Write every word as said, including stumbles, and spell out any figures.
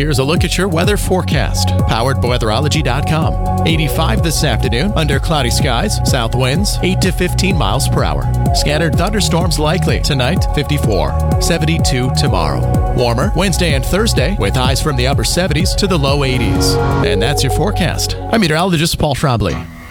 Here's a look at your weather forecast, powered by weatherology dot com. eighty-five this afternoon, under cloudy skies, south winds eight to fifteen miles per hour. Scattered thunderstorms likely tonight, fifty-four. seventy-two tomorrow. Warmer Wednesday and Thursday, with highs from the upper seventies to the low eighties. And that's your forecast. I'm meteorologist Paul Trombley.